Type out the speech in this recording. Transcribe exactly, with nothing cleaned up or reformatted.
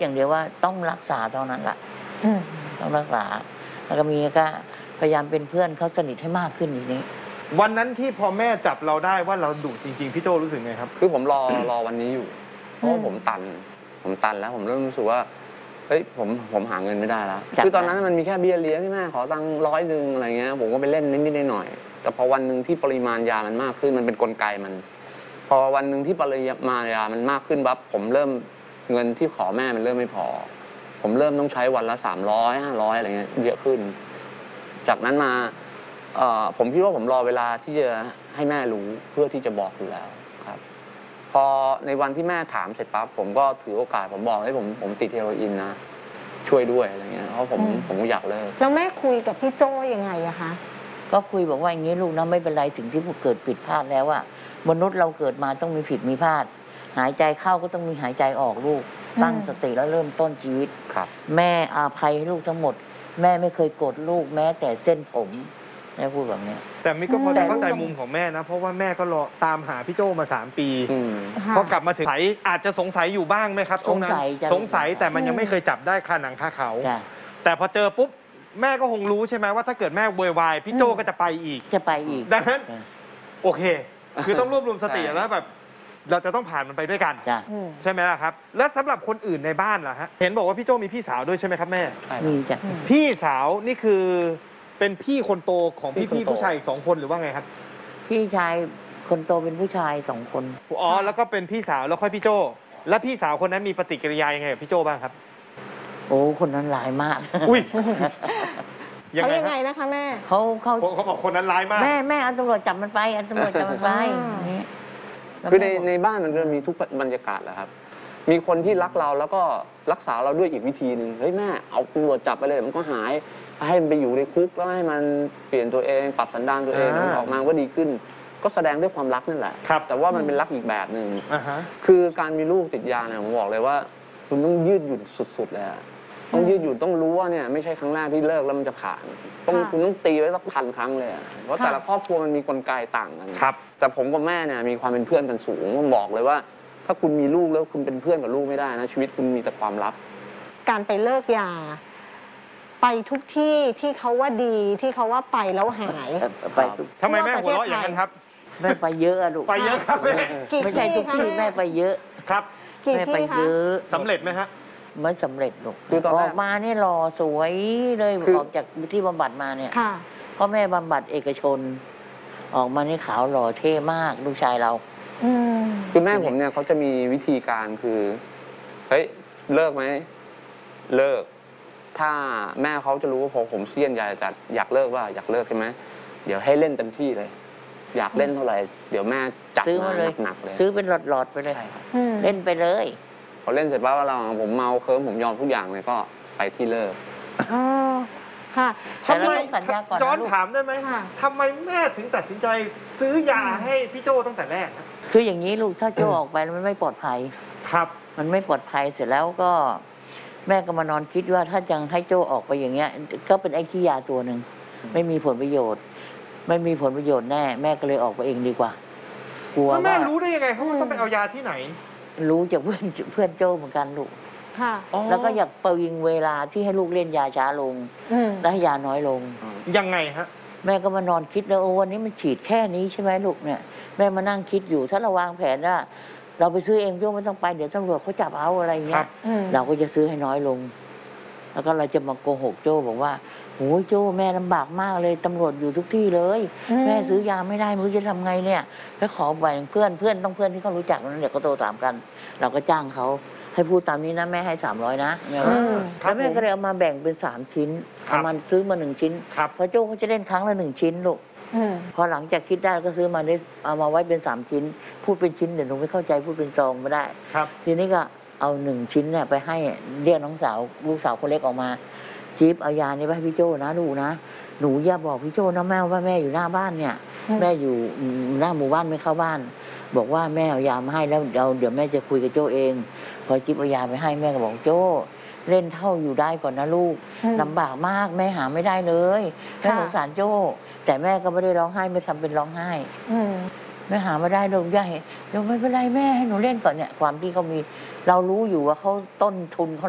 อย่างเดียวว่าต้องรักษาเท่านั้นแหละต้องรักษาแล้วก็มีก็พยายามเป็นเพื่อนเขาสนิทให้มากขึ้นทีนี้วันนั้นที่พอแม่จับเราได้ว่าเราดุจริงๆพี่โจรู้สึกไงครับคือผมรอรอวันนี้อยู่เพราะผมตันผมตันแล้วผมเริ่มรู้สึกว่าเฮ้ยผมผมหาเงินไม่ได้แล้วคือตอนนั้นมันมีแค่เบี้ยเลี้ยงที่แม่ขอตังค์ร้อยหนึ่งอะไรเงี้ยผมก็ไปเล่นนิดๆหน่อยๆแต่พอวันหนึ่งที่ปริมาณยามันมากขึ้นมันเป็นกลไกมันพอวันหนึ่งที่ปริมาณยามันมากขึ้นปั๊บผมเริ่มเงินที่ขอแม่มันเริ่มไม่พอผมเริ่มต้องใช้วันละสามร้อยห้าร้อยอะไรเงี้ยเยอะขึ้นจากนั้นมาผมคิดว่าผมรอเวลาที่จะให้แม่รู้เพื่อที่จะบอกอยู่แล้วครับพอในวันที่แม่ถามเสร็จปั๊บผมก็ถือโอกาสผมบอกให้ผมผมติดเฮโรอีนนะช่วยด้วยอะไรเงี้ยเพราะผมผมอยากเลิกแล้วแม่คุยกับพี่โจ้ยังไงอะคะก็คุยบอกว่าอย่างนี้ลูกนะไม่เป็นไรสิ่งที่เกิดผิดพลาดแล้วอะมนุษย์เราเกิดมาต้องมีผิดมีพลาดหายใจเข้าก็ต้องมีหายใจออกลูกตั้งสติแล้วเริ่มต้นชีวิตแม่อาภัยให้ลูกทั้งหมดแม่ไม่เคยโกรธลูกแม้แต่เส้นผมแม่พูดแบบนี้แต่มิก็พอจะเข้าใจมุมของแม่นะเพราะว่าแม่ก็รอตามหาพี่โจมาสามปีพอกลับมาถึงอาจจะสงสัยอยู่บ้างไหมครับสงสัยสงสัยแต่มันยังไม่เคยจับได้คาหนังคาเขาแต่พอเจอปุ๊บแม่ก็คงรู้ใช่ไหมว่าถ้าเกิดแม่โวยวายพี่โจก็จะไปอีกจะไปอีกดังนั้นโอเคคือต้องรวบรวมสติแล้วแบบเราจะต้องผ่านมันไปด้วยกันใช่ไหมล่ะครับและสำหรับคนอื่นในบ้านล่ะฮะเห็นบอกว่าพี่โจมีพี่สาวด้วยใช่ไหมครับแม่มีจ้ะพี่สาวนี่คือเป็นพี่คนโตของพี่พี่ผู้ชายอีกสองคนหรือว่าไงครับพี่ชายคนโตเป็นผู้ชายสองคนอ๋อแล้วก็เป็นพี่สาวแล้วค่อยพี่โจแล้วพี่สาวคนนั้นมีปฏิกิริยายังไงกับพี่โจบ้างครับโอ้คนนั้นร้ายมากอุ้ยเขายังไงนะคะแม่เขาเขาเขาบอกคนนั้นร้ายมากแม่แม่เอาตำรวจจับมันไปเอาตำรวจจับมันไปคือในในบ้านมันจะมีทุกบรรยากาศแหละครับมีคนที่รักเราแล้วก็รักษาเราด้วยอีกวิธีหนึ่งเฮ้ยแม่เอาตำรวจจับไปเลยมันก็หายให้มันไปอยู่ในคุกแล้วให้มันเปลี่ยนตัวเองปรับสันดานตัวเองออกมาก็ดีขึ้นก็แสดงด้วยความรักนั่นแหละแต่ว่ามันเป็นรักอีกแบบหนึ่งคือการมีลูกติดยาเนี่ยผมบอกเลยว่าคุณต้องยืดหยุ่นสุดๆเลยต้องยืดหยุ่นต้องรู้ว่าเนี่ยไม่ใช่ครั้งแรกที่เลิกแล้วมันจะผ่านต้องคุณต้องตีไว้สักพันครั้งเลยเพราะแต่ละครอบครัวมันมีกลไกต่างกันแต่ผมกับแม่เนี่ยมีความเป็นเพื่อนกันสูงผมบอกเลยว่าถ้าคุณมีลูกแล้วคุณเป็นเพื่อนกับลูกไม่ได้นะชีวิตคุณมีแต่ความลับการไปเลิกยาไปทุกที่ที่เขาว่าดีที่เขาว่าไปแล้วหายไปทำไมแม่หัวเราะอย่างนั้นครับแม่ไปเยอะอะลูกไปเยอะครับแม่ไม่ใช่ทุกที่แม่ไปเยอะครับแม่ไปเยอะสำเร็จไหมฮะไม่สำเร็จลูกออกมาเนี่ยหล่อสวยเลยออกจากที่บำบัดมาเนี่ยเพราะแม่บำบัดเอกชนออกมานี่ขาวหล่อเท่มากลูกชายเราคือแม่ผมเนี่ยเขาจะมีวิธีการคือเฮ้ยเลิกไหมเลิกถ้าแม่เขาจะรู้ว่าพอผมเสี้ยนอยากจะอยากเลิกว่าอยากเลิกใช่ไหมเดี๋ยวให้เล่นเต็มที่เลยอยากเล่นเท่าไหร่เดี๋ยวแม่จัดมาหนักเลยซื้อเป็นหลอดๆไปเลยเล่นไปเลยพอเล่นเสร็จปั๊บเราผมเมาเคิร์มผมยอมทุกอย่างเลยก็ไปที่เลิกอ๋อค่ะทำไมย้อนถามได้ไหมทำไมแม่ถึงตัดสินใจซื้อยาให้พี่โจตั้งแต่แรกคืออย่างนี้ลูกถ้าโจออกไปแล้วมันไม่ปลอดภัยครับมันไม่ปลอดภัยเสร็จแล้วก็แม่ก็มานอนคิดว่าถ้ายังให้โจออกไปอย่างเงี้ยก็เป็นไอ้ขี้ยาตัวหนึ่งไม่มีผลประโยชน์ไม่มีผลประโยชน์แน่แม่ก็เลยออกไปเองดีกว่ากลัวว่าแม่รู้ได้ยังไงเขาต้องไปเอายาที่ไหนรู้จากเพื่อนเพื่อนโจเหมือนกันลูกแล้วก็อยากประวิงเวลาที่ให้ลูกเล่นยาช้าลงและให้ยาน้อยลงยังไงฮะแม่ก็มานอนคิดแล้วโอ้วันนี้มันฉีดแค่นี้ใช่ไหมลูกเนี่ยแม่มานั่งคิดอยู่ถ้าเราวางแผนว่าเราไปซื้อเองโจไม่ต้องไปเดี๋ยวตำรวจเขาจับเอาอะไรเงี้ยเราก็จะซื้อให้น้อยลงแล้วก็เราจะมาโกหกโจบอกว่าโอ้ยโจแม่ลำบากมากเลยตำรวจอยู่ทุกที่เลยแม่ซื้อยาไม่ได้ไม่รู้จะทำไงเนี่ยแล้วขอแบ่งเพื่อนเพื่อนต้องเพื่อนที่เขารู้จักนั้นเดี๋ยวเขาโทรตามกันเราก็จ้างเขาให้พูดตามนี้นะแม่ให้สามร้อยนะแล้วแม่ก็เลยเอามาแบ่งเป็นสามชิ้นเอามาซื้อมาหนึ่งชิ้นเพราะโจ้เขาจะเล่นครั้งละหนึ่งชิ้นลูกพอหลังจากคิดได้ก็ซื้อมาได้เอามาไว้เป็นสามชิ้นพูดเป็นชิ้นเดี๋ยวหนูไม่เข้าใจพูดเป็นซองไม่ได้ทีนี้ก็เอาหนึ่งชิ้นเนี่ยไปให้เรียกน้องสาวลูกสาวคนเล็กออกมาจิ๊บเอายานี้ไปให้พี่โจ้นะลูกนะหนูอย่าบอกพี่โจ้นะแม่ว่าแม่อยู่หน้าบ้านเนี่ยแม่อยู่หน้าหมู่บ้านไม่เข้าบ้านบอกว่าแม่เอายามาให้แล้วเดี๋ยวเดี๋ยวแม่จะคุยกับโจ้เองพอจิ๊บเอายาไปให้แม่ก็บอกโจ้เล่นเท่าอยู่ได้ก่อนนะลูกลำบากมากแม่หาไม่ได้เลยแม่สงสารโจ้แต่แม่ก็ไม่ได้ร้องไห้ไม่ทำเป็นร้องไห้แม่หาไม่ได้ลูกใหญ่เดี๋ยวไม่เป็นไรแม่ให้หนูเล่นก่อนเนี่ยความที่เขามีเรารู้อยู่ว่าเขาต้นทุนเขา